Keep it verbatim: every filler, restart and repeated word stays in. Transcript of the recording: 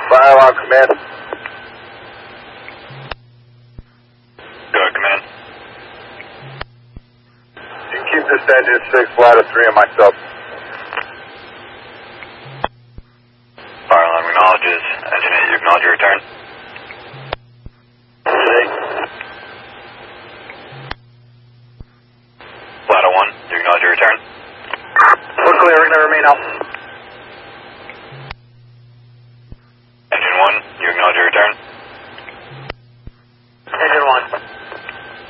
Fire alarm command. Go ahead, command. You can keep this engine six, ladder three, and myself. Fire alarm acknowledges. Engine eight, you acknowledge your return. Ladder one, you acknowledge your return. We're clear, we're going to remain up.